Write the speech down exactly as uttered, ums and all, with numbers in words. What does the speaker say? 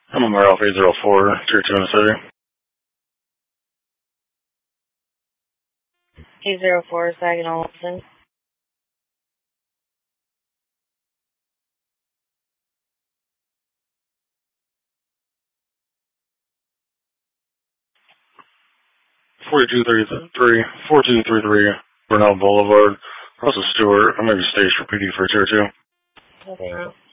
I'm on Alpha eight zero four, tier two in the city. eight zero four, Saginaw, Wilson. forty-two thirty-three, forty-two thirty-three, Burnell Boulevard, Russell Stewart. I may be staged for P D for tier two. Okay,